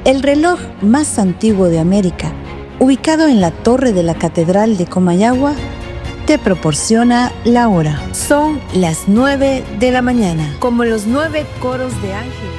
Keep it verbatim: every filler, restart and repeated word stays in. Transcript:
El reloj más antiguo de América, ubicado en la torre de la Catedral de Comayagua, te proporciona la hora. Son las nueve de la mañana. Como los nueve coros de ángeles.